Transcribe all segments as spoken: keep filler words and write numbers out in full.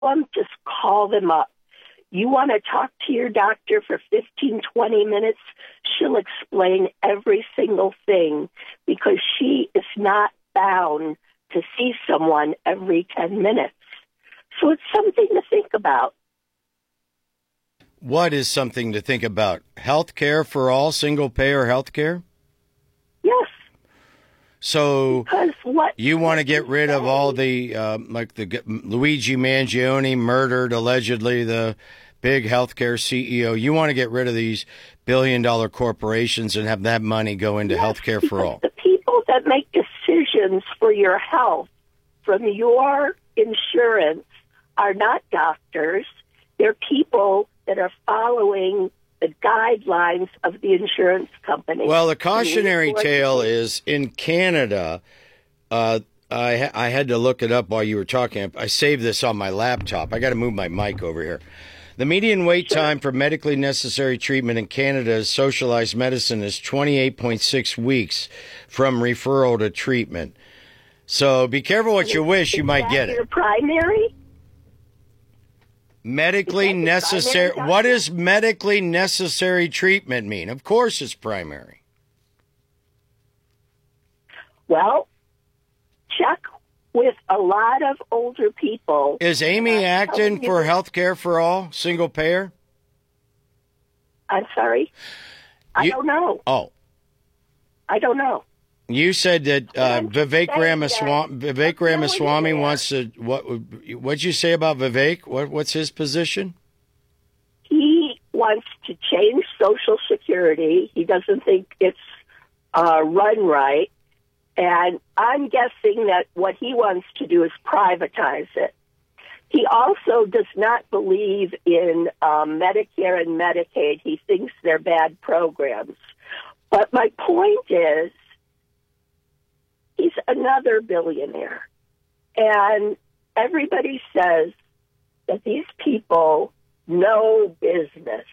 them, just call them up. You want to talk to your doctor for fifteen, twenty minutes, she'll explain every single thing because she is not bound to see someone every ten minutes. So it's something to think about. What is something to think about? Health care for all, single payer health care? Yes. So what, you want to get rid of all the, uh, like the Luigi Mangione murdered, allegedly, the big healthcare C E O. You want to get rid of these billion dollar corporations and have that money go into yes, healthcare for all. The people that make decisions for your health from your insurance are not doctors. They're people that are following the guidelines of the insurance company. Well, the cautionary tale is in Canada. Uh, I I had to look it up while you were talking. I saved this on my laptop. I got to move my mic over here. The median wait Sure. time for medically necessary treatment in Canada's socialized medicine is twenty-eight point six weeks from referral to treatment. So be careful what you wish. You might get it. Your primary? Medically necessary. What does medically necessary treatment mean? Of course it's primary. Well, check with a lot of older people. Is Amy Acton for health care for all, single payer? I'm sorry? I You- don't know. Oh, I don't know. you said that uh, I'm just Vivek saying Ramaswamy, that- Vivek No, Ramaswamy wait a wants to. What? What'd you say about Vivek? What? What's his position? He wants to change Social Security. He doesn't think it's uh, run right. And I'm guessing that what he wants to do is privatize it. He also does not believe in um, Medicare and Medicaid. He thinks they're bad programs. But my point is, he's another billionaire. And everybody says that these people know business.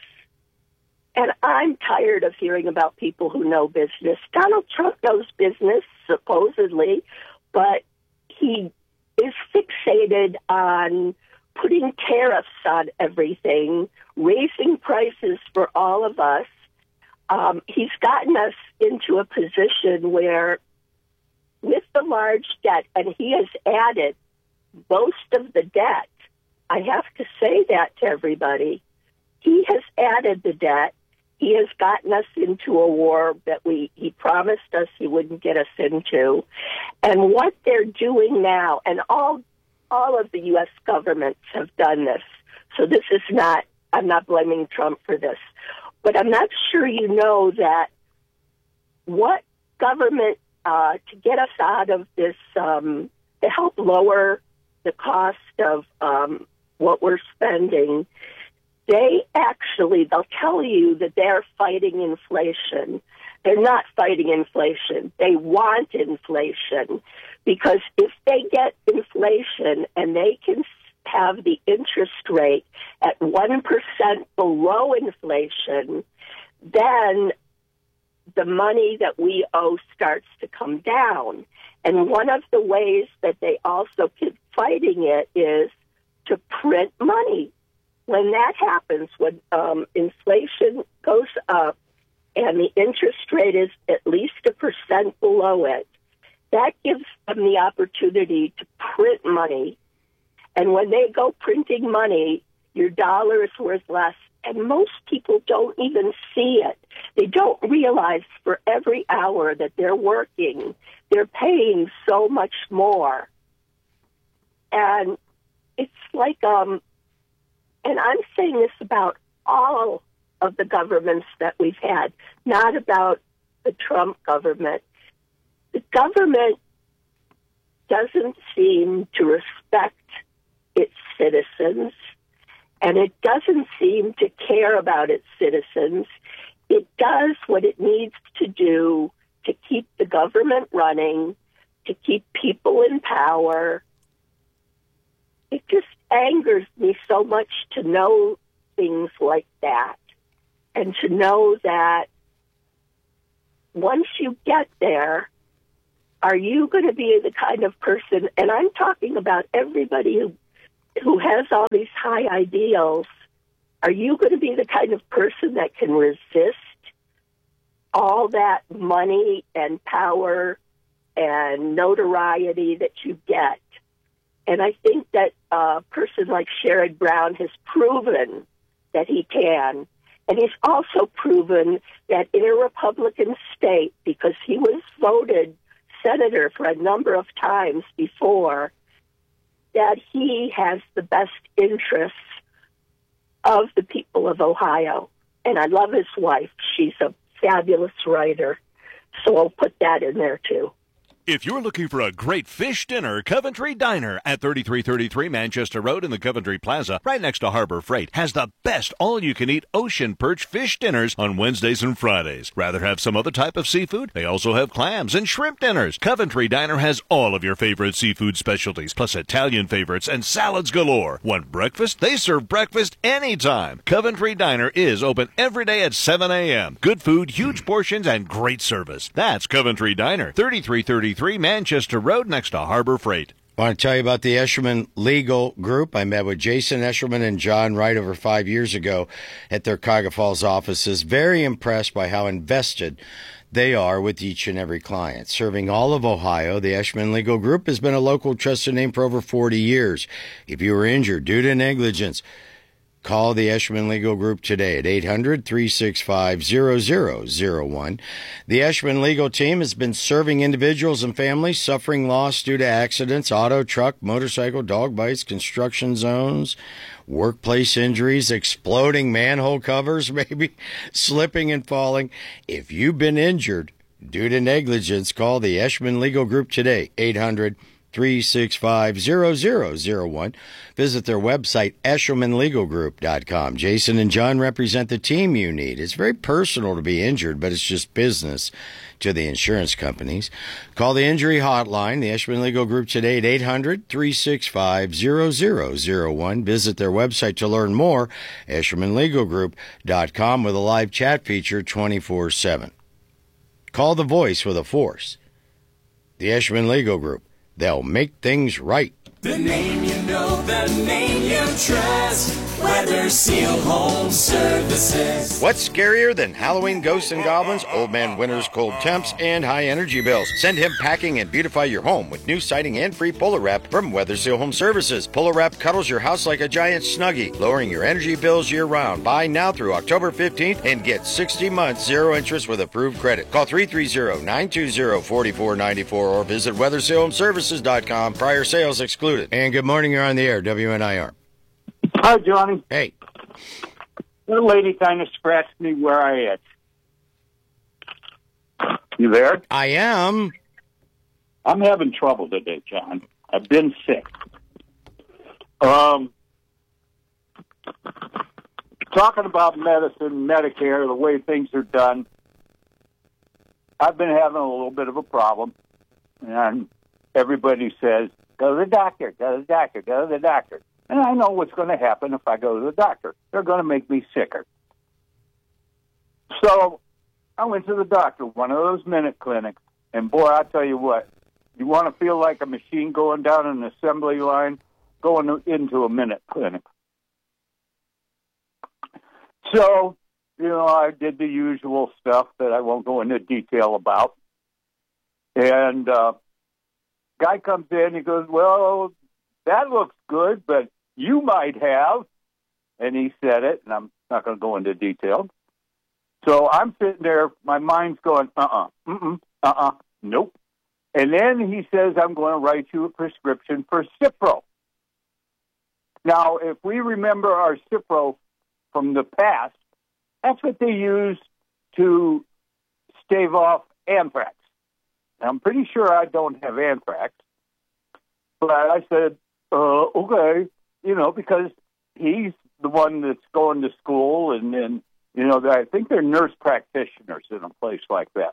And I'm tired of hearing about people who know business. Donald Trump knows business, supposedly, but he is fixated on putting tariffs on everything, raising prices for all of us. Um, he's gotten us into a position where, with the large debt, and he has added most of the debt, I have to say that to everybody, he has added the debt. He has gotten us into a war that we he promised us he wouldn't get us into. And what they're doing now, and all all of the U S governments have done this, so this is not, I'm not blaming Trump for this, but I'm not sure you know that what government, uh, to get us out of this, um, to help lower the cost of um, what we're spending, they actually, they'll tell you that they're fighting inflation. They're not fighting inflation. They want inflation because if they get inflation and they can have the interest rate at one percent below inflation, then the money that we owe starts to come down. And one of the ways that they also keep fighting it is to print money. When that happens, when um, inflation goes up and the interest rate is at least a percent below it, that gives them the opportunity to print money. And when they go printing money, your dollar is worth less. And most people don't even see it. They don't realize for every hour that they're working, they're paying so much more. And it's like, um, and I'm saying this about all of the governments that we've had, not about the Trump government. The government doesn't seem to respect its citizens, and it doesn't seem to care about its citizens. It does what it needs to do to keep the government running, to keep people in power. It just angers me so much to know things like that and to know that once you get there, are you going to be the kind of person, and I'm talking about everybody who who has all these high ideals, are you going to be the kind of person that can resist all that money and power and notoriety that you get? And I think that a person like Sherrod Brown has proven that he can. And he's also proven that in a Republican state, because he was voted senator for a number of times before, that he has the best interests of the people of Ohio. And I love his wife. She's a fabulous writer. So I'll put that in there, too. If you're looking for a great fish dinner, Coventry Diner at thirty-three thirty-three Manchester Road in the Coventry Plaza, right next to Harbor Freight, has the best all-you-can-eat ocean perch fish dinners on Wednesdays and Fridays. Rather have some other type of seafood? They also have clams and shrimp dinners. Coventry Diner has all of your favorite seafood specialties, plus Italian favorites and salads galore. Want breakfast? They serve breakfast anytime. Coventry Diner is open every day at seven a.m. Good food, huge portions, and great service. That's Coventry Diner, thirty-three thirty-three Manchester Road next to Harbor Freight. I want to tell you about the Eshelman Legal Group. I met with Jason Eshelman and John Wright over five years ago at their Cuyahoga Falls offices. Very impressed by how invested they are with each and every client. Serving all of Ohio, the Eshelman Legal Group has been a local trusted name for over forty years. If you were injured due to negligence, call the Eshelman Legal Group today at eight hundred, three six five, zero zero zero one. The Eshelman Legal Team has been serving individuals and families suffering loss due to accidents, auto, truck, motorcycle, dog bites, construction zones, workplace injuries, exploding manhole covers, maybe slipping and falling. If you've been injured due to negligence, call the Eshelman Legal Group today, eight hundred, three six five, zero zero zero one. Visit their website, eshelman legal group dot com. Jason and John represent the team you need. It's very personal to be injured, but it's just business to the insurance companies. Call the injury hotline, the Eshelman Legal Group today at eight hundred, three six five, zero zero zero one. Visit their website to learn more, eshelman legal group dot com, with a live chat feature twenty-four seven. Call the voice with a force. The Eshelman Legal Group. They'll make things right. The name you know, the name you trust. Weather Seal Home Services. What's scarier than Halloween ghosts and goblins, old man winter's cold temps, and high energy bills? Send him packing and beautify your home with new siding and free Polar Wrap from Weather Seal Home Services. Polar Wrap cuddles your house like a giant Snuggie, lowering your energy bills year-round. Buy now through October fifteenth and get sixty months zero interest with approved credit. Call three three zero, nine two zero, four four nine four or visit weather seal home services dot com. Prior sales excluded. And good morning, you're on the air, W N I R. Hi, Johnny. Hey. That lady kind of scratched me where I itch. You there? I am. I'm having trouble today, John. I've been sick. Um, talking about medicine, Medicare, the way things are done, I've been having a little bit of a problem. And everybody says, go to the doctor, go to the doctor, go to the doctor. And I know what's going to happen if I go to the doctor. They're going to make me sicker. So I went to the doctor, one of those minute clinics, and boy, I tell you what, you want to feel like a machine going down an assembly line, going into a minute clinic. So, you know, I did the usual stuff that I won't go into detail about. And uh, guy comes in, he goes, well, that looks good, but you might have, and he said it, and I'm not going to go into detail. So I'm sitting there, my mind's going, uh-uh, mm-mm, uh-uh, nope. And then he says, I'm going to write you a prescription for Cipro. Now, if we remember our Cipro from the past, that's what they used to stave off anthrax. Now, I'm pretty sure I don't have anthrax, but I said, uh, okay, you know, because he's the one that's going to school, and then, you know, I think they're nurse practitioners in a place like that.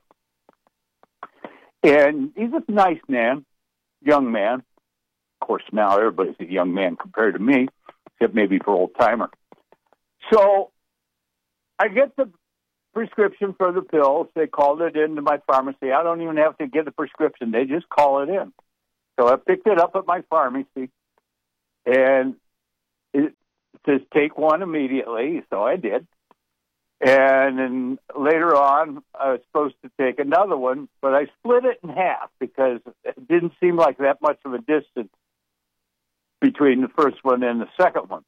And he's a nice man, young man. Of course, now everybody's a young man compared to me, except maybe for old-timer. So I get the prescription for the pills. They called it into my pharmacy. I don't even have to get the prescription. They just call it in. So I picked it up at my pharmacy, and to take one immediately, so I did. And then later on, I was supposed to take another one, but I split it in half because it didn't seem like that much of a distance between the first one and the second one.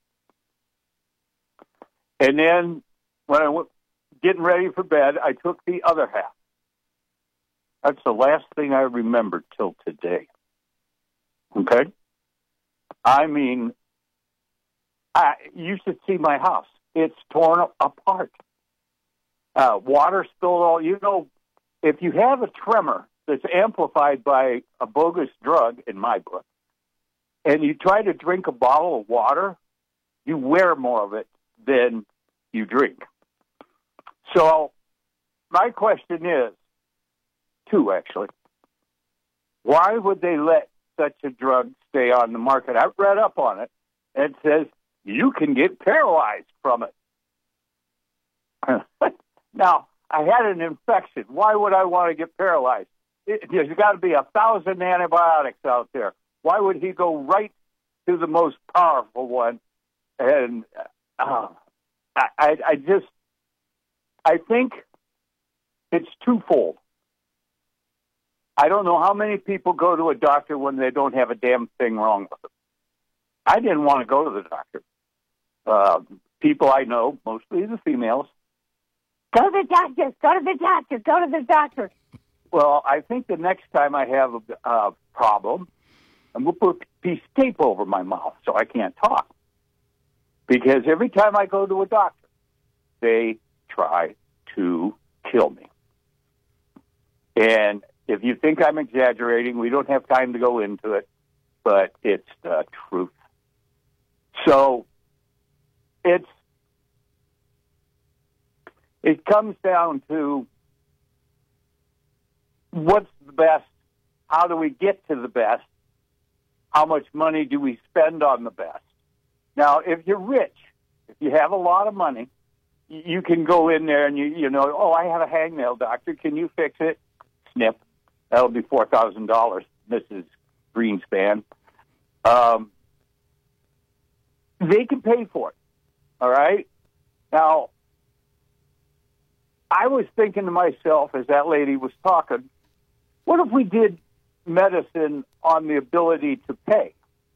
And then when I was getting ready for bed, I took the other half. That's the last thing I remember till today. Okay? I mean, I, you should see my house. It's torn apart. Uh, water spilled all. You know, if you have a tremor that's amplified by a bogus drug, in my book, and you try to drink a bottle of water, you wear more of it than you drink. So my question is, two actually, why would they let such a drug stay on the market? I read up on it, and it says you can get paralyzed from it. Now, I had an infection. Why would I want to get paralyzed? It, there's got to be a thousand antibiotics out there. Why would he go right to the most powerful one? And uh, I, I, I just, I think it's twofold. I don't know how many people go to a doctor when they don't have a damn thing wrong with them. I didn't want to go to the doctor. Uh, people I know, mostly the females, go to the doctor, go to the doctor, go to the doctor. Well, I think the next time I have a uh, problem, I'm going to put a piece of tape over my mouth so I can't talk. Because every time I go to a doctor, they try to kill me. And if you think I'm exaggerating, we don't have time to go into it, but it's the truth. So it's it comes down to what's the best, how do we get to the best, how much money do we spend on the best. Now, if you're rich, if you have a lot of money, you can go in there and you you know, oh, I have a hangnail, doctor, can you fix it? Snip. That'll be four thousand dollars, Missus Greenspan. Um, they can pay for it, all right? Now, I was thinking to myself as that lady was talking, what if we did medicine on the ability to pay?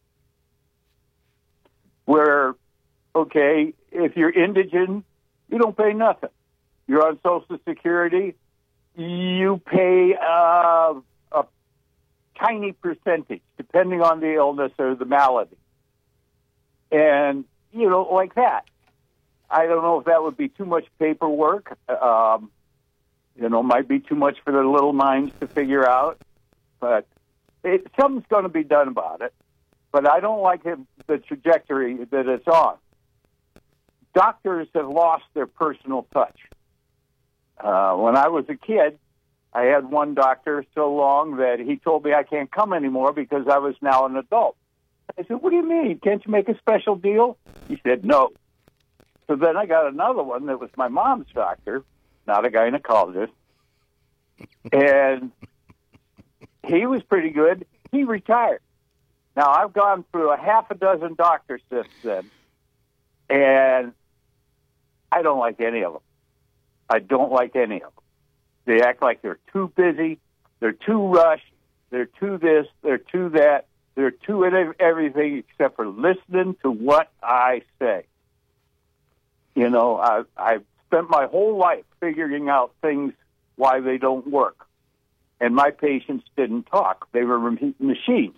Where, okay, if you're indigent, you don't pay nothing. You're on Social Security, you pay uh, a tiny percentage, depending on the illness or the malady. And, you know, like that. I don't know if that would be too much paperwork. Um, you know, might be too much for the little minds to figure out. But it, something's going to be done about it. But I don't like it, the trajectory that it's on. Doctors have lost their personal touch. Uh, when I was a kid, I had one doctor so long that he told me I can't come anymore because I was now an adult. I said, what do you mean? Can't you make a special deal? He said, no. So then I got another one that was my mom's doctor, not a gynecologist. And he was pretty good. He retired. Now, I've gone through a half a dozen doctors since then, and I don't like any of them. I don't like any of them. They act like they're too busy, they're too rushed, they're too this, they're too that, they're too everything except for listening to what I say. You know, I, I've spent my whole life figuring out things why they don't work. And my patients didn't talk. They were machines.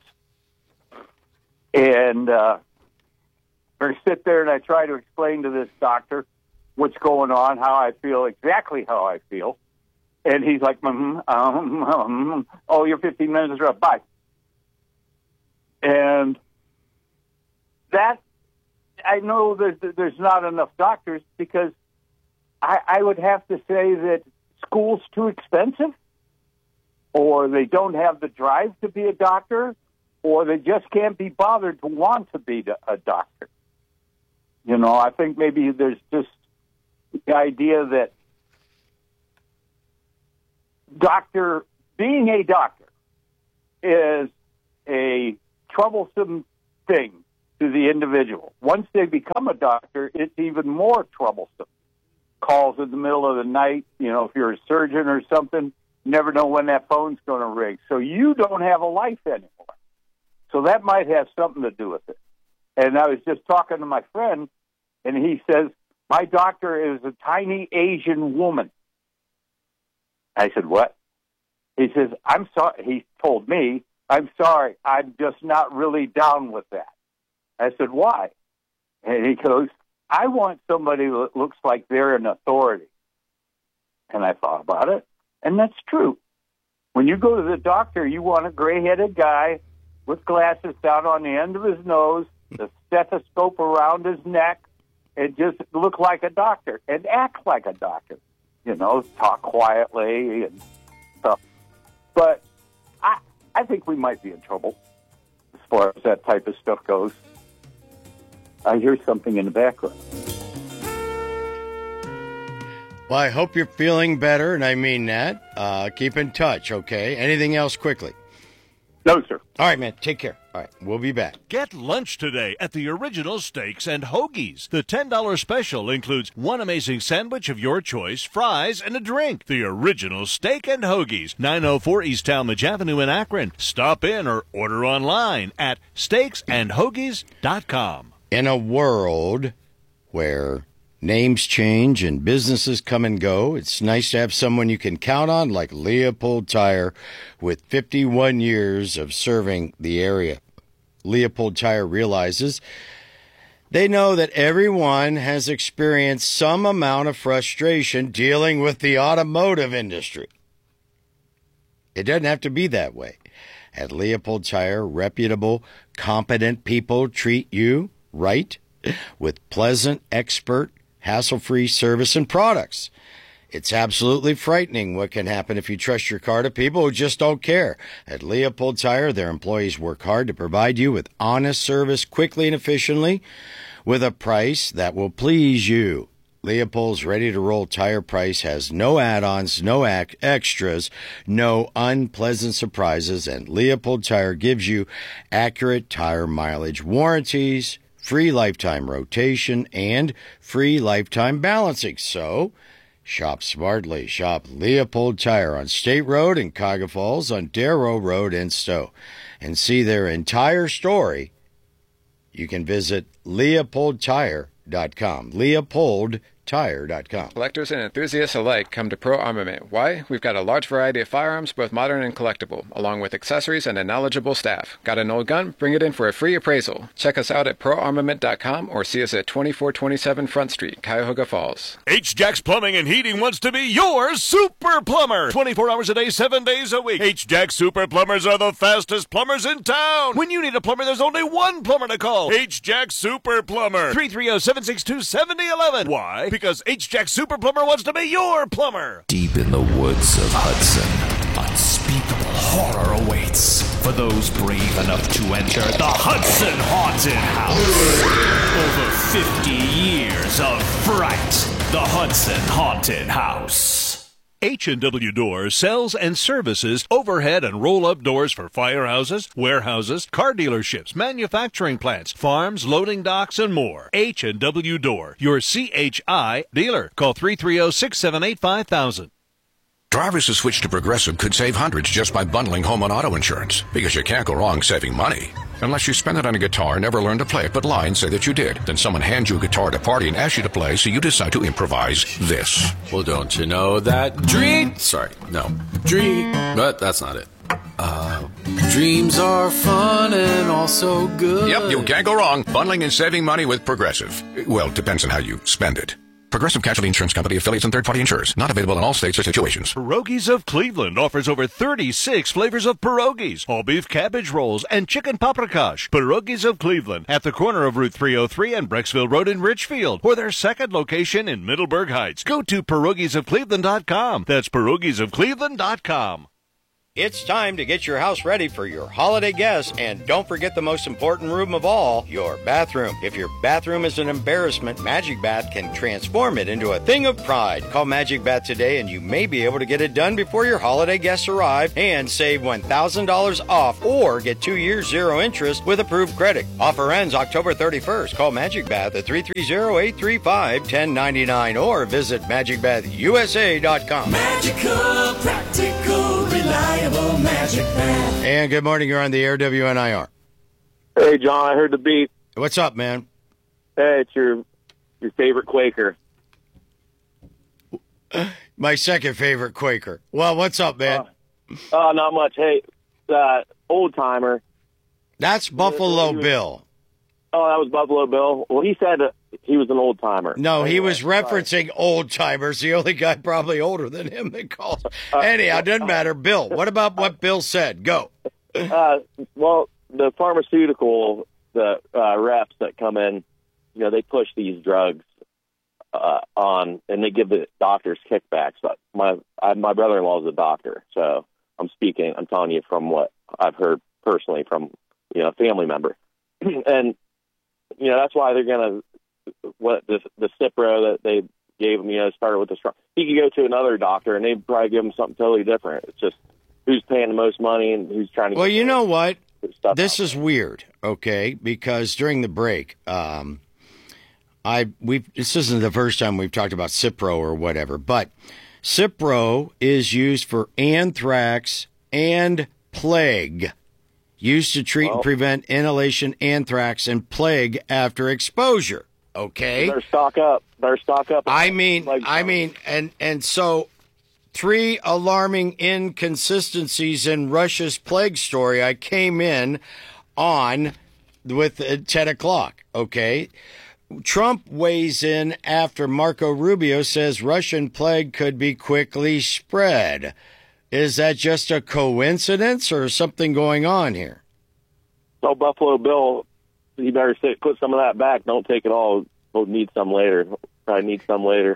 And uh, I sit there and I try to explain to this doctor what's going on, how I feel, exactly how I feel. And he's like, mm-hmm, um, um, oh, your fifteen minutes is up. Bye. And that, I know that there's not enough doctors because I, I would have to say that school's too expensive, or they don't have the drive to be a doctor, or they just can't be bothered to want to be a doctor. You know, I think maybe there's just the idea that doctor, being a doctor is a troublesome thing to the individual. Once they become a doctor, it's even more troublesome. Calls in the middle of the night, you know, if you're a surgeon or something, you never know when that phone's going to ring. So you don't have a life anymore. So that might have something to do with it. And I was just talking to my friend, and he says, my doctor is a tiny Asian woman. I said, what? He says, I'm sorry. He told me, I'm sorry, I'm just not really down with that. I said, why? And he goes, I want somebody that looks like they're an authority. And I thought about it, and that's true. When you go to the doctor, you want a gray-headed guy with glasses down on the end of his nose, the stethoscope around his neck, and just look like a doctor and act like a doctor. You know, talk quietly and stuff. But I, I think we might be in trouble as far as that type of stuff goes. I hear something in the background. Well, I hope you're feeling better, and I mean that. Uh, keep in touch, okay? Anything else quickly? No, sir. All right, man. Take care. All right, we'll be back. Get lunch today at the Original Steaks and Hoagies. The ten dollars special includes one amazing sandwich of your choice, fries, and a drink. The Original Steak and Hoagies, nine oh four East Talmadge Avenue in Akron. Stop in or order online at steaks and hoagies dot com. In a world where names change and businesses come and go, it's nice to have someone you can count on like Leopold Tire with fifty-one years of serving the area. Leopold Tire realizes they know that everyone has experienced some amount of frustration dealing with the automotive industry. It doesn't have to be that way. At Leopold Tire, reputable, competent people treat you right with pleasant, expert, hassle-free service and products. It's absolutely frightening what can happen if you trust your car to people who just don't care. At Leopold Tire, their employees work hard to provide you with honest service quickly and efficiently with a price that will please you. Leopold's ready-to-roll tire price has no add-ons, no ac- extras, no unpleasant surprises, and Leopold Tire gives you accurate tire mileage warranties, free lifetime rotation, and free lifetime balancing. So, shop smartly. Shop Leopold Tire on State Road in Cuyahoga Falls, on Darrow Road in Stowe. And see their entire story. You can visit leopold tire dot com. leopold tire dot com. Collectors and enthusiasts alike come to Pro Armament. Why? We've got a large variety of firearms, both modern and collectible, along with accessories and a knowledgeable staff. Got an old gun? Bring it in for a free appraisal. Check us out at pro armament dot com or see us at twenty-four twenty-seven Front Street, Cuyahoga Falls. H-Jack's Plumbing and Heating wants to be your super plumber. twenty-four hours a day, seven days a week. H-Jack Super Plumbers are the fastest plumbers in town. When you need a plumber, there's only one plumber to call. H-Jack Super Plumber. three three zero, seven six two, seven zero one one. Why? Because H-Jack Super Plumber wants to be your plumber. Deep in the woods of Hudson, unspeakable horror awaits for those brave enough to enter the Hudson Haunted House. Over fifty years of fright. The Hudson Haunted House. H and W Doors sells and services overhead and roll-up doors for firehouses, warehouses, car dealerships, manufacturing plants, farms, loading docks, and more. H and W Door, your C H I dealer. Call three three zero, six seven eight, five thousand. Drivers who switch to Progressive could save hundreds just by bundling home and auto insurance, because you can't go wrong saving money. Unless you spend it on a guitar, never learn to play it, but lie and say that you did. Then someone hands you a guitar at a party and asks you to play, so you decide to improvise this. Well, don't you know that dream... Sorry, no. Dream... But that's not it. Uh, dreams are fun and also good. Yep, you can't go wrong. Bundling and saving money with Progressive. Well, depends on how you spend it. Progressive Casualty Insurance Company, affiliates, and third-party insurers. Not available in all states or situations. Pierogies of Cleveland offers over thirty-six flavors of pierogies, all beef cabbage rolls, and chicken paprikash. Pierogies of Cleveland at the corner of Route three oh three and Brecksville Road in Richfield, or their second location in Middleburg Heights. Go to pierogies of cleveland dot com. That's pierogies of cleveland dot com. It's time to get your house ready for your holiday guests, and don't forget the most important room of all, your bathroom. If your bathroom is an embarrassment, Magic Bath can transform it into a thing of pride. Call Magic Bath today and you may be able to get it done before your holiday guests arrive and save one thousand dollars off or get two years zero interest with approved credit. Offer ends October thirty-first. Call Magic Bath at three three zero, eight three five, one zero nine nine or visit magic bath u s a dot com. Magical, practical, reliable Magic Bath. And good morning. You're on the air, W N I R. Hey, John, I heard the beat. What's up, man? Hey, it's your your favorite Quaker. My second favorite Quaker. Well, what's up, man? Oh, uh, not much. Hey, uh, old timer. That's Buffalo was, Bill. Oh, that was Buffalo Bill. Well, he said he was an old timer. No, anyway, he was referencing sorry. old timers. The only guy probably older than him that calls. Uh, Anyhow, it doesn't matter. Bill, what about what Bill said? Go. Uh, well, the pharmaceutical the uh, reps that come in, you know, they push these drugs uh, on, and they give the doctors kickbacks. But my I, my brother-in-law is a doctor, so I'm speaking. I'm telling you from what I've heard personally from you know a family member, and you know that's why they're gonna what the the Cipro that they gave him. You know, started with the strong. He could go to another doctor, and they'd probably give him something totally different. It's just who's paying the most money and who's trying to. Well, you know what? This out. is weird, okay? Because during the break, um, I we this isn't the first time we've talked about Cipro or whatever, but Cipro is used for anthrax and plague, used to treat well, and prevent inhalation, anthrax, and plague after exposure. Okay, they're stock up. They're stock up. I mean, I mean, and and so. Three alarming inconsistencies in Russia's plague story. I came in on with at ten o'clock, okay? Trump weighs in after Marco Rubio says Russian plague could be quickly spread. Is that just a coincidence or something going on here? So Buffalo Bill, you better say, put some of that back. Don't take it all. We'll need some later. Probably need some later.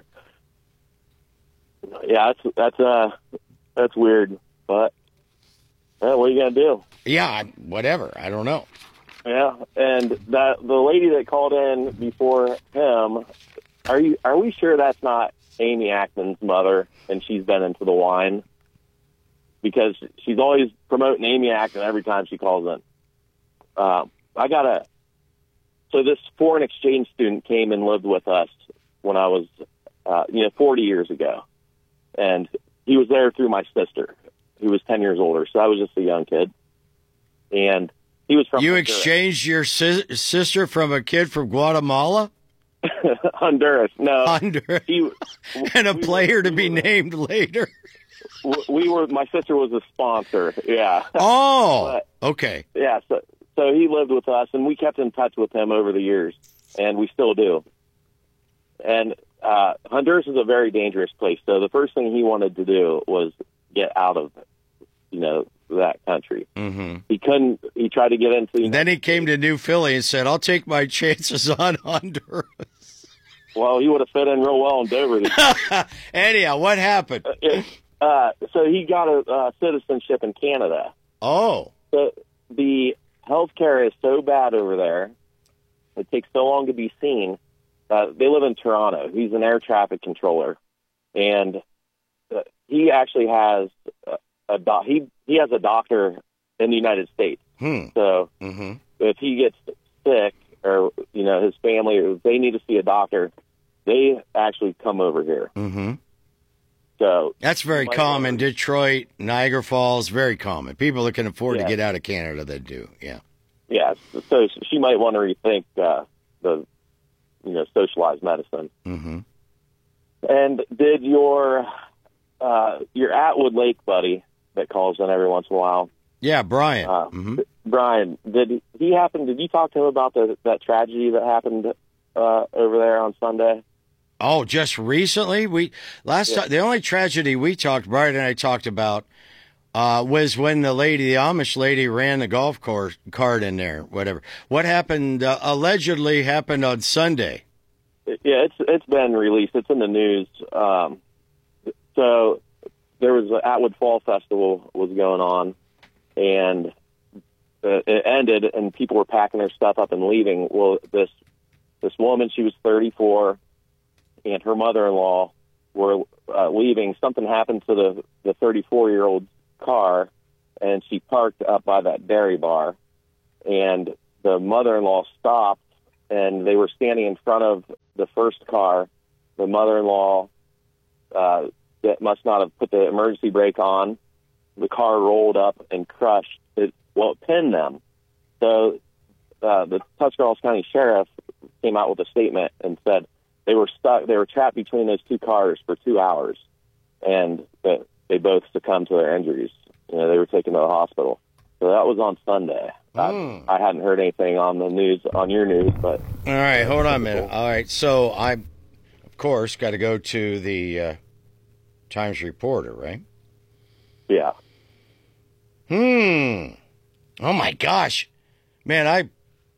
Yeah, that's that's uh that's weird, but yeah, what are you gonna do? Yeah, whatever. I don't know. Yeah, and that the lady that called in before him, are you are we sure that's not Amy Ackman's mother, and she's been into the wine? Because she's always promoting Amy Ackman every time she calls in. Uh, I got a so this foreign exchange student came and lived with us when I was uh, you know forty years ago. And he was there through my sister, who was ten years older. So I was just a young kid. And he was from You Honduras. exchanged your si- sister from a kid from Guatemala? Honduras. No. Honduras. He, and a we, player we, to we be were, named later. We were, my sister was a sponsor. Yeah. Oh, but, okay. Yeah. So, so he lived with us, and we kept in touch with him over the years, and we still do. And uh, Honduras is a very dangerous place. So the first thing he wanted to do was get out of, you know, that country. Mm-hmm. He couldn't. He tried to get into. And then he came to New Philly and said, "I'll take my chances on Honduras." Well, he would have fit in real well in Dover. Anyhow, what happened? Uh, so he got a uh, citizenship in Canada. Oh. So the healthcare is so bad over there. It takes so long to be seen. Uh, they live in Toronto. He's an air traffic controller, and uh, he actually has a, a doc- he he has a doctor in the United States. Hmm. So mm-hmm. if he gets sick, or you know his family, or if they need to see a doctor, they actually come over here. Mm-hmm. So that's very common. Wonder. Detroit, Niagara Falls, very common. People that can afford yeah. to get out of Canada, they do. Yeah. Yeah. So she might want to rethink uh, the. You know, socialized medicine. Mm-hmm. And did your uh, your Atwood Lake buddy that calls in every once in a while? Yeah, Brian. Uh, mm-hmm. Brian, did he happen? Did you talk to him about the, that tragedy that happened uh, over there on Sunday? Oh, just recently. We last yeah. time, the only tragedy we talked, Brian and I talked about, uh, was when the lady, the Amish lady, ran the golf course cart in there. Whatever. What happened? Uh, allegedly happened on Sunday. Yeah, it's it's been released. It's in the news. Um, so there was an Atwood Fall Festival was going on, and uh, it ended, and people were packing their stuff up and leaving. Well, this this woman, she was thirty-four, and her mother-in-law were uh, leaving. Something happened to the the thirty-four-year-old's car, and she parked up by that dairy bar, and the mother-in-law stopped, and they were standing in front of the first car. The mother-in-law uh, that must not have put the emergency brake on. The car rolled up and crushed it. Well, it pinned them. So uh, the Tuscarawas County Sheriff came out with a statement and said they were stuck. They were trapped between those two cars for two hours, and they, they both succumbed to their injuries. You know, they were taken to the hospital. So that was on Sunday. Mm. I, I hadn't heard anything on the news, on your news, but... All right, hold on a minute. All right, so I, of course, got to go to the uh, Times Reporter, right? Yeah. Hmm. Oh, my gosh. Man, I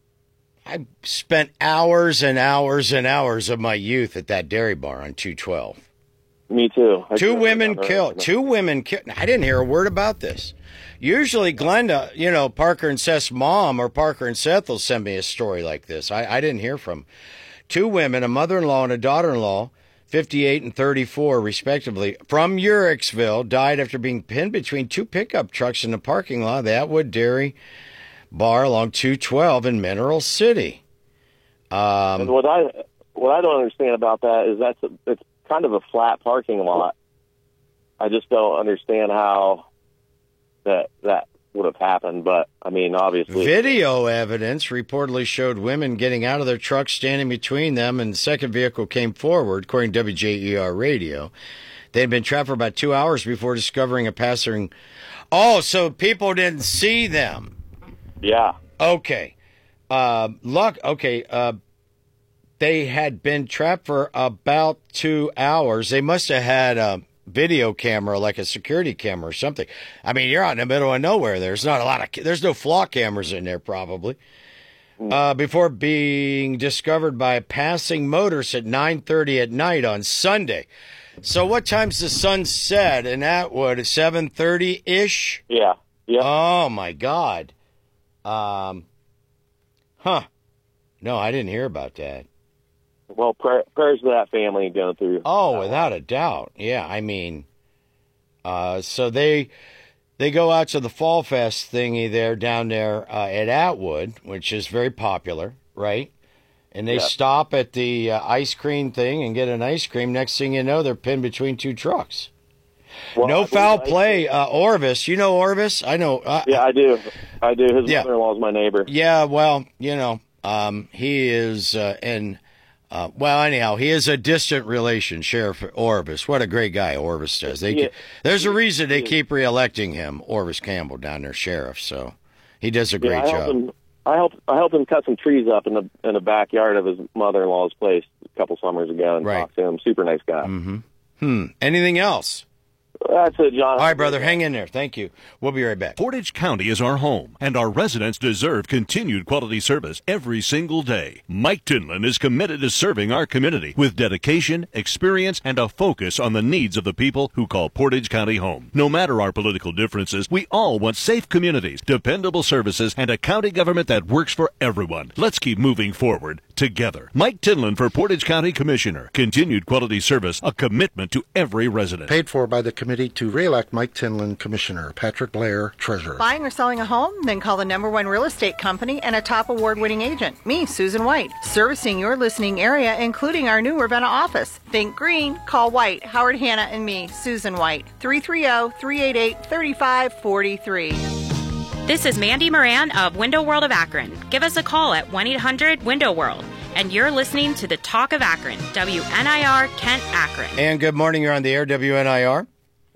I spent hours and hours and hours of my youth at that dairy bar on two twelve. Me too. I Two women killed. Two women killed. I didn't hear a word about this. Usually, Glenda, you know, Parker and Seth's mom or Parker and Seth will send me a story like this. I, I didn't hear from two women, a mother-in-law and a daughter-in-law, fifty-eight and thirty-four, respectively, from Uricksville, died after being pinned between two pickup trucks in the parking lot of the Atwood Dairy Bar along two twelve in Mineral City. Um, and what I what I don't understand about that is that's a, it's kind of a flat parking lot. I just don't understand how that that would have happened, but I mean, obviously, video evidence reportedly showed women getting out of their trucks, standing between them, and the second vehicle came forward, according to W J E R radio. They had been trapped for about two hours before discovering a passing. Oh, so people didn't see them. Yeah. Okay. Uh, luck. Okay. Uh, they had been trapped for about two hours. They must have had a video camera, like a security camera or something. I mean, you're out in the middle of nowhere. There's not a lot of, there's no flock cameras in there probably. Uh, before being discovered by a passing motorist at nine thirty at night on Sunday. So what time's the sun set in Atwood? seven thirty-ish? Yeah. Yeah. Oh, my God. Um, huh. No, I didn't hear about that. Well, pray, prayers to that family going through. Oh, without a doubt. Yeah, I mean, uh, so they they go out to the Fall Fest thingy there down there uh, at Atwood, which is very popular, right? And they yeah. stop at the uh, ice cream thing and get an ice cream. Next thing you know, they're pinned between two trucks. Well, no foul play. Uh, Orvis, you know Orvis? I know. Uh, yeah, I do. I do. His yeah. mother-in-law is my neighbor. Yeah, well, you know, um, he is uh, in, uh, well, anyhow, he is a distant relation, Sheriff Orvis. What a great guy Orvis does. They, yeah. There's a reason they keep reelecting him, Orvis Campbell, down there, Sheriff. So he does a great yeah, I job. Him, I helped I helped him cut some trees up in the in the backyard of his mother-in-law's place a couple summers ago and right. talked to him. Super nice guy. Mm-hmm. Hmm. Anything else? That's it, John. All right, brother, hang in there. Thank you. We'll be right back. Portage County is our home, and our residents deserve continued quality service every single day. Mike Tinlin is committed to serving our community with dedication, experience, and a focus on the needs of the people who call Portage County home. No matter our political differences, we all want safe communities, dependable services, and a county government that works for everyone. Let's keep moving forward together. Mike Tinlin for Portage County Commissioner. Continued quality service, a commitment to every resident. Paid for by the committee to re-elect Mike Tinlin, Commissioner. Patrick Blair, Treasurer. Buying or selling a home? Then call the number one real estate company and a top award-winning agent. Me, Susan White. Servicing your listening area, including our new Ravenna office. Think green? Call White, Howard Hanna, and me, Susan White. three three zero, three eight eight, three five four three. This is Mandy Moran of Window World of Akron. Give us a call at one eight hundred window world. And you're listening to the Talk of Akron, W N I R Kent Akron. And good morning. You're on the air, W N I R.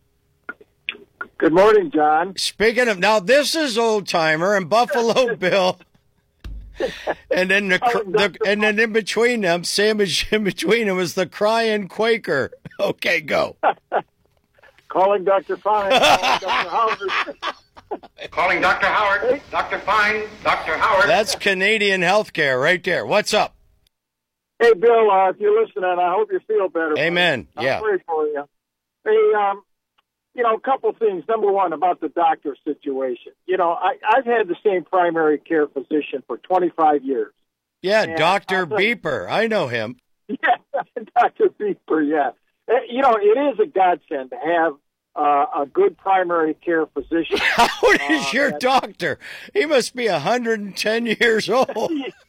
Good morning, John. Speaking of, now this is Old Timer and Buffalo Bill. And then the, the and then in between them, sandwiched in between them was the crying Quaker. Okay, go. Calling Doctor Fine. Calling Doctor Howard. Calling Doctor Howard. Doctor Fine. Doctor Howard. That's Canadian healthcare right there. What's up? Hey, Bill, uh, if you're listening, I hope you feel better. Amen. I'll yeah. pray for you. Hey, um, you know, a couple things. Number one, about the doctor situation. You know, I, I've had the same primary care physician for twenty-five years. Yeah, And Doctor I'll tell you- Beeper. I know him. Yeah, Doctor Beeper, yeah. Uh, You know, it is a godsend to have uh, a good primary care physician. How old is Uh, your and- doctor? He must be one hundred ten years old. well,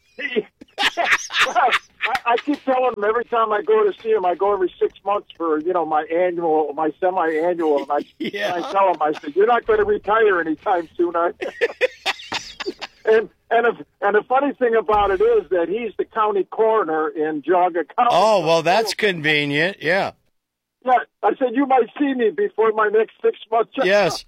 I, I keep telling him every time I go to see him, I go every six months for, you know, my annual, my semi-annual, and I, Yeah. and I tell him, I said, you're not going to retire anytime soon, are you? and and if, and the funny thing about it is that he's the county coroner in Geauga County. Oh, well, that's convenient. Yeah. Yeah, I said, you might see me before my next six months. Yes.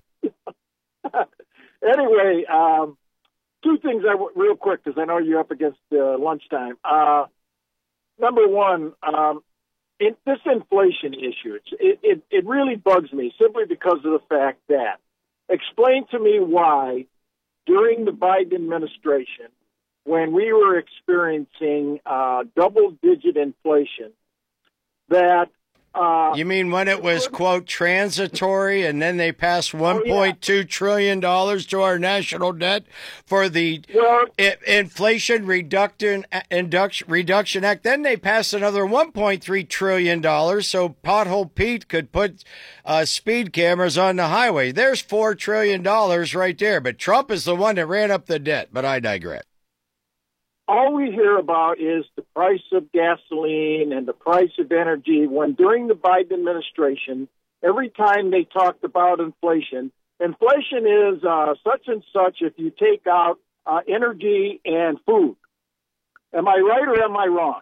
Anyway, um, two things I w- real quick, because I know you're up against uh, lunchtime. Uh, number one, um, in, this inflation issue, it's, it, it, it really bugs me simply because of the fact that, explain to me why during the Biden administration, when we were experiencing uh, double-digit inflation, that uh, You mean when it was, quote, transitory, and then they passed one point two trillion dollars to our national debt for the I- Inflation Reduction, Induction, Reduction Act? Then they passed another one point three trillion dollars so Pothole Pete could put uh, speed cameras on the highway. There's four trillion dollars right there. But Trump is the one that ran up the debt. But I digress. all we hear about is the price of gasoline and the price of energy, when during the Biden administration, every time they talked about inflation, inflation is uh, such and such if you take out uh, energy and food. Am I right or am I wrong?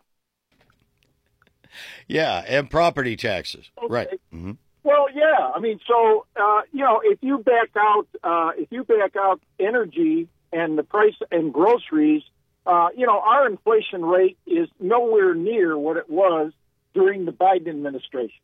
Yeah, and property taxes. Right. hmm Well, yeah. I mean, so uh, you know, if you back out, uh, if you back out energy and the price and groceries, uh, you know, our inflation rate is nowhere near what it was during the Biden administration.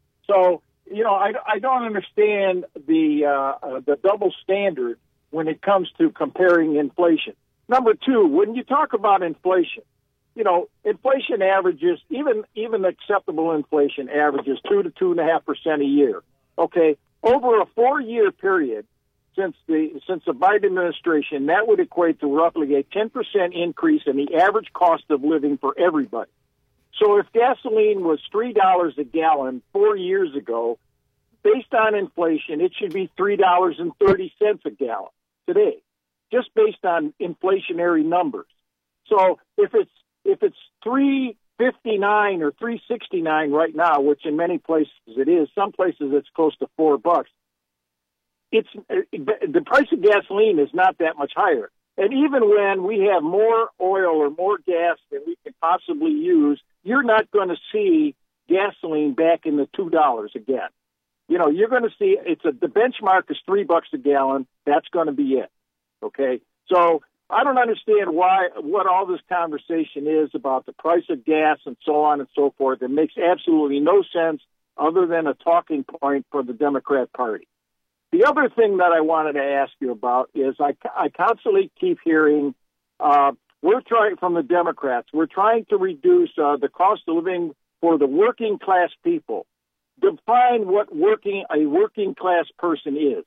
So, you know, I, I don't understand the uh, uh, the double standard when it comes to comparing inflation. Number two, when you talk about inflation, you know, inflation averages, even even acceptable inflation averages two to two and a half percent a year. Okay, over a four-year period since the since the Biden administration, that would equate to roughly a ten percent increase in the average cost of living for everybody. So if gasoline was three dollars a gallon four years ago, based on inflation, it should be three dollars and thirty cents a gallon today, just based on inflationary numbers. So if it's if it's three fifty-nine or three sixty-nine right now, which in many places it is, some places it's close to four bucks. It's the price of gasoline is not that much higher. And even when we have more oil or more gas than we can possibly use, you're not going to see gasoline back in the two dollars again. You know, you're going to see it's a the benchmark is three bucks a gallon. That's going to be it. Okay, so I don't understand why what all this conversation is about the price of gas and so on and so forth. It makes absolutely no sense other than a talking point for the Democrat Party. The other thing that I wanted to ask you about is I, I constantly keep hearing uh, we're trying from the Democrats, we're trying to reduce uh, the cost of living for the working class people. Define what working a working class person is.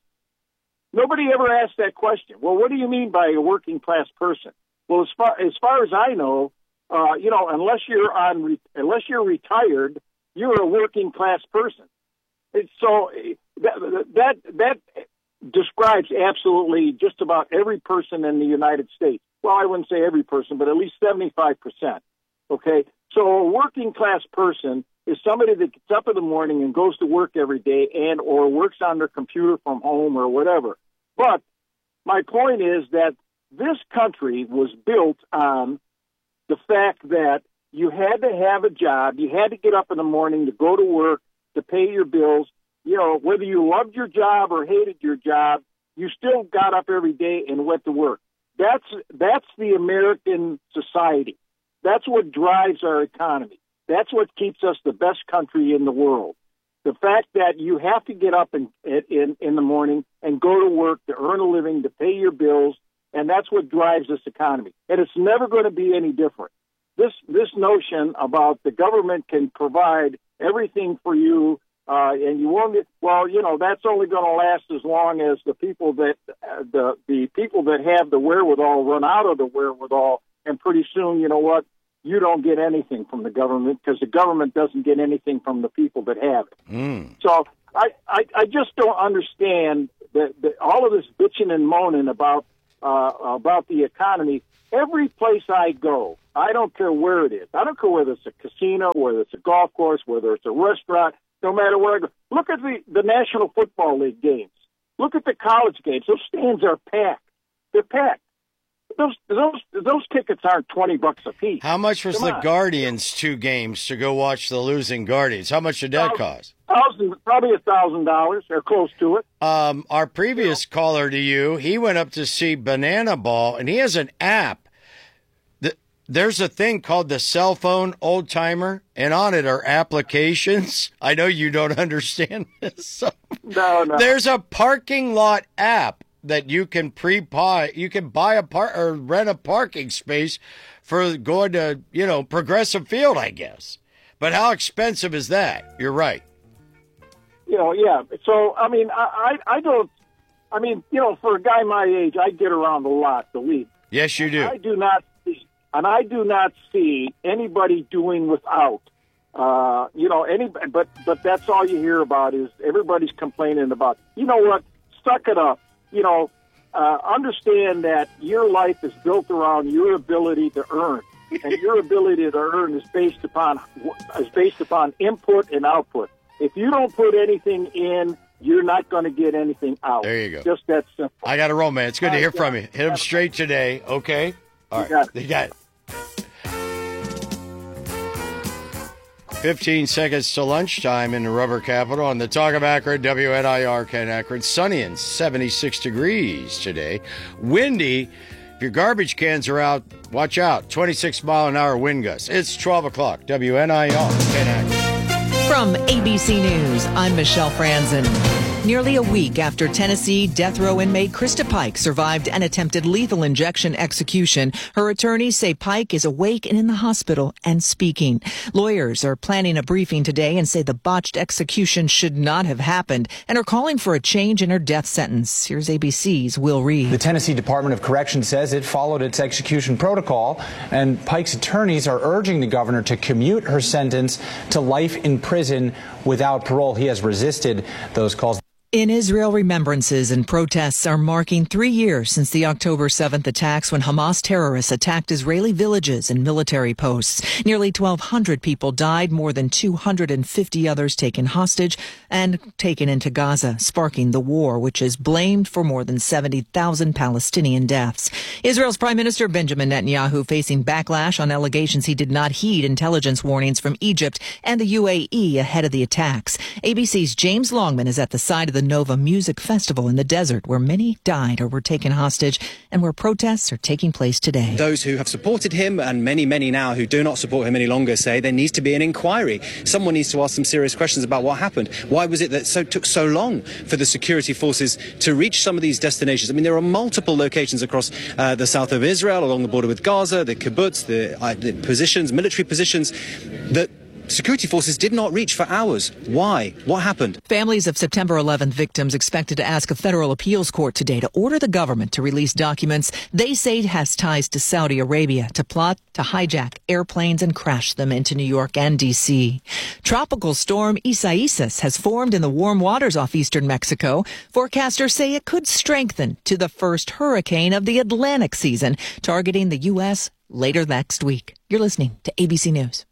Nobody ever asked that question. Well, what do you mean by a working class person? Well, as far as far as I know, uh, you know, unless you're on re- unless you're retired, you're a working class person. It's so that that that describes absolutely just about every person in the United States. Well, I wouldn't say every person, but at least seventy-five percent. Okay, so a working class person is somebody that gets up in the morning and goes to work every day and or works on their computer from home or whatever. But my point is that this country was built on the fact that you had to have a job, you had to get up in the morning to go to work, to pay your bills. You know, whether you loved your job or hated your job, you still got up every day and went to work. That's that's the American society. That's what drives our economy. That's what keeps us the best country in the world. The fact that you have to get up in, in, in the morning and go to work to earn a living, to pay your bills, and that's what drives this economy. And it's never going to be any different. This this notion about the government can provide everything for you Uh, and you won't get, well, you know, that's only going to last as long as the people that uh, the the people that have the wherewithal run out of the wherewithal, and pretty soon, you know what, you don't get anything from the government because the government doesn't get anything from the people that have it. Mm. So I, I I just don't understand that, that all of this bitching and moaning about uh, about the economy. Every place I go, I don't care where it is. I don't care whether it's a casino, whether it's a golf course, whether it's a restaurant. No matter where I go, look at the, the National Football League games. Look at the college games. Those stands are packed. They're packed. Those those those tickets aren't twenty bucks a piece. How much was Come the on. Guardians two games to go watch the losing Guardians? How much did that cost? Thousand, probably a thousand dollars or close to it. Um, our previous caller to you, he went up to see Banana Ball, and he has an app. There's a thing called the cell phone old timer, and on it are applications. I know you don't understand this. So no, no. There's a parking lot app that you can pre-buy. You can buy a par or rent a parking space for going to, you know, Progressive Field, I guess. But how expensive is that? You're right. You know, yeah. So, I mean, I, I, I don't, I mean, you know, for a guy my age, I get around a lot, believe. Yes, you do. I do not see, and I do not see anybody doing without. Uh, you know, any, but but that's all you hear about is everybody's complaining about. You know what? Suck it up. You know, uh, understand that your life is built around your ability to earn, and your ability to earn is based upon is based upon input and output. If you don't put anything in, you're not going to get anything out. There you go. Just that simple. I got to roll, man. It's good to hear from you. Hit him straight today, okay? All right. You got it. You got it. fifteen seconds to lunchtime in the rubber capital on the Talk of Akron, W N I R, Ken Akron. Sunny and seventy-six degrees today. Windy. If your garbage cans are out, watch out. twenty-six mile an hour wind gusts. It's twelve o'clock. W N I R, Ken Akron. From A B C News, I'm Michelle Franzen. Nearly a week after Tennessee death row inmate Krista Pike survived an attempted lethal injection execution, her attorneys say Pike is awake and in the hospital and speaking. Lawyers are planning a briefing today and say the botched execution should not have happened and are calling for a change in her death sentence. Here's A B C's Will Reed. The Tennessee Department of Corrections says it followed its execution protocol, and Pike's attorneys are urging the governor to commute her sentence to life in prison without parole. He has resisted those calls. In Israel, remembrances and protests are marking three years since the October seventh attacks when Hamas terrorists attacked Israeli villages and military posts. Nearly twelve hundred people died, more than two hundred fifty others taken hostage and taken into Gaza, sparking the war, which is blamed for more than seventy thousand Palestinian deaths. Israel's Prime Minister Benjamin Netanyahu facing backlash on allegations he did not heed intelligence warnings from Egypt and the U A E ahead of the attacks. A B C's James Longman is at the side of the Nova Music Festival in the desert, where many died or were taken hostage and where protests are taking place today. Those who have supported him and many, many now who do not support him any longer say there needs to be an inquiry. Someone needs to ask some serious questions about what happened. Why was it that so took so long for the security forces to reach some of these destinations? I mean, there are multiple locations across uh, the south of Israel, along the border with Gaza, the kibbutz, the, uh, the positions, military positions that security forces did not reach for hours. Why? What happened? Families of September eleventh victims expected to ask a federal appeals court today to order the government to release documents they say it has ties to Saudi Arabia to plot to hijack airplanes and crash them into New York and D C. Tropical storm Isaias has formed in the warm waters off eastern Mexico. Forecasters say it could strengthen to the first hurricane of the Atlantic season, targeting the U S later next week. You're listening to A B C News.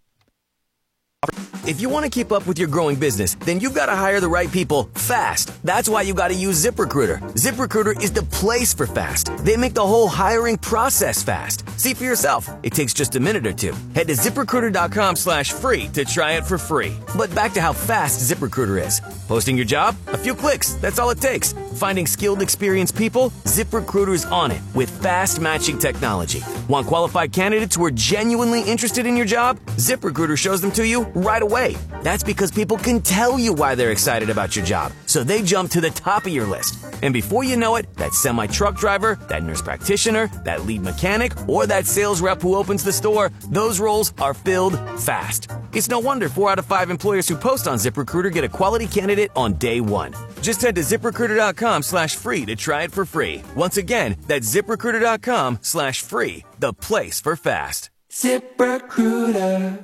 If you want to keep up with your growing business, then you've got to hire the right people fast. That's why you got to use ZipRecruiter. ZipRecruiter is the place for fast. They make the whole hiring process fast. See for yourself. It takes just a minute or two. Head to ZipRecruiter.com slash free to try it for free. But back to how fast ZipRecruiter is. Posting your job? A few clicks. That's all it takes. Finding skilled, experienced people? ZipRecruiter's on it with fast matching technology. Want qualified candidates who are genuinely interested in your job? ZipRecruiter shows them to you right away. way. That's because people can tell you why they're excited about your job, so they jump to the top of your list. And before you know it, that semi-truck driver, that nurse practitioner, that lead mechanic, or that sales rep who opens the store, those roles are filled fast. It's no wonder four out of five employers who post on ZipRecruiter get a quality candidate on day one. Just head to ZipRecruiter.com slash free to try it for free. Once again, that's ZipRecruiter.com slash free, the place for fast. ZipRecruiter.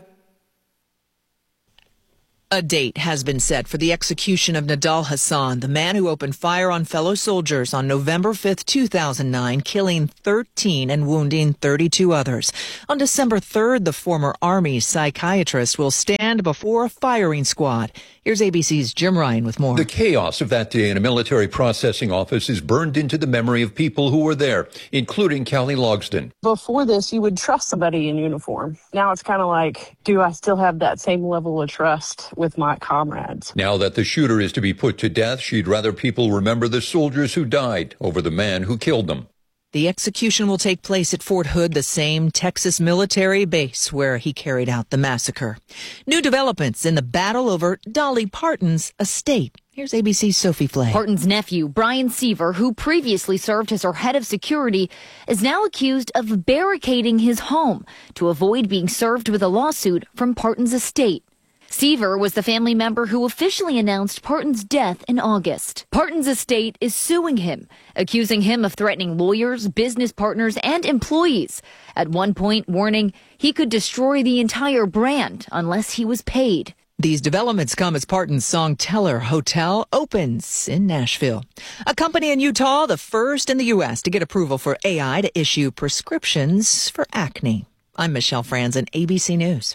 A date has been set for the execution of Nidal Hasan, the man who opened fire on fellow soldiers on November fifth, two thousand nine, killing thirteen and wounding thirty-two others. On December third, the former Army psychiatrist will stand before a firing squad. Here's A B C's Jim Ryan with more. The chaos of that day in a military processing office is burned into the memory of people who were there, including Callie Logsdon. Before this, you would trust somebody in uniform. Now it's kind of like, do I still have that same level of trust with my comrades? Now that the shooter is to be put to death, she'd rather people remember the soldiers who died over the man who killed them. The execution will take place at Fort Hood, the same Texas military base where he carried out the massacre. New developments in the battle over Dolly Parton's estate. Here's A B C's Sophie Flay. Parton's nephew, Brian Seaver, who previously served as her head of security, is now accused of barricading his home to avoid being served with a lawsuit from Parton's estate. Seaver was the family member who officially announced Parton's death in August. Parton's estate is suing him, accusing him of threatening lawyers, business partners, and employees. At one point, warning he could destroy the entire brand unless he was paid. These developments come as Parton's Song Teller Hotel opens in Nashville. A company in Utah, the first in the U S to get approval for A I to issue prescriptions for acne. I'm Michelle Franzen, A B C News.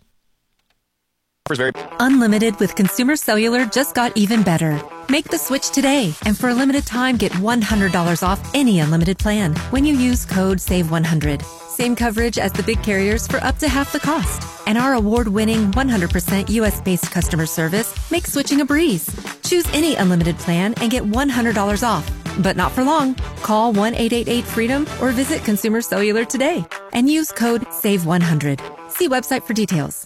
Unlimited with Consumer Cellular just got even better. Make the switch today, and for a limited time, get one hundred dollars off any unlimited plan when you use code save one hundred. Same coverage as the big carriers for up to half the cost. And our award-winning one hundred percent U S-based customer service makes switching a breeze. Choose any unlimited plan and get one hundred dollars off. But not for long. Call one eight eight eight freedom or visit Consumer Cellular today and use code save one hundred. See website for details.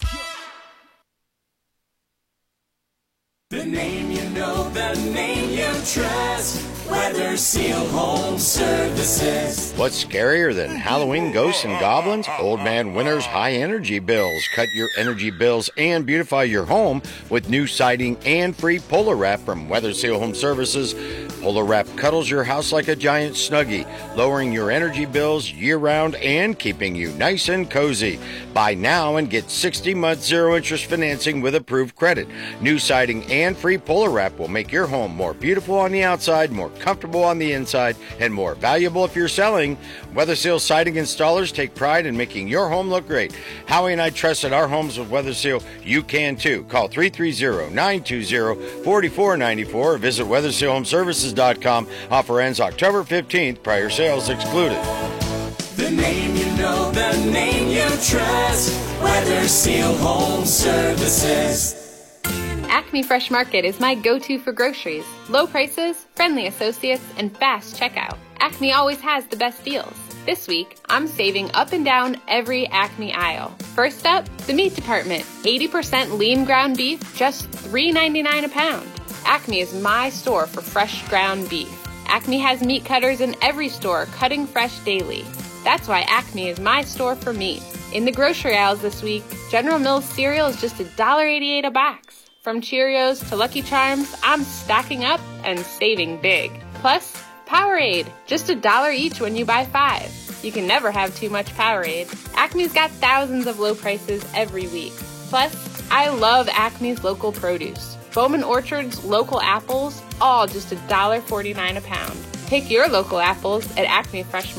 The name you know, the name you trust. Weather Seal Home Services. What's scarier than Halloween ghosts and goblins? Old Man Winter's high energy bills. Cut your energy bills and beautify your home with new siding and free Polar Wrap from Weather Seal Home Services. Polar Wrap cuddles your house like a giant Snuggie, lowering your energy bills year-round and keeping you nice and cozy. Buy now and get sixty month zero-interest financing with approved credit. New siding and free Polar Wrap will make your home more beautiful on the outside, more comfortable on the inside, and more valuable if you're selling. Weather Seal siding installers take pride in making your home look great. Howie and I trusted our homes with Weather Seal. You can too. Call three three zero, nine two zero, four four nine four or visit weather seal home services dot com. Offer ends October fifteenth. Prior sales excluded. The name you know, the name you trust. Weather Seal Home Services. Acme Fresh Market is my go-to for groceries. Low prices, friendly associates, and fast checkout. Acme always has the best deals. This week, I'm saving up and down every Acme aisle. First up, the meat department. eighty percent lean ground beef, just three ninety-nine a pound. Acme is my store for fresh ground beef. Acme has meat cutters in every store, cutting fresh daily. That's why Acme is my store for meat. In the grocery aisles this week, General Mills cereal is just one dollar eighty-eight a box. From Cheerios to Lucky Charms, I'm stocking up and saving big. Plus, Powerade, just a dollar each when you buy five. You can never have too much Powerade. Acme's got thousands of low prices every week. Plus, I love Acme's local produce. Bowman Orchard's local apples, all just one dollar forty-nine a pound. Pick your local apples at Acme Fresh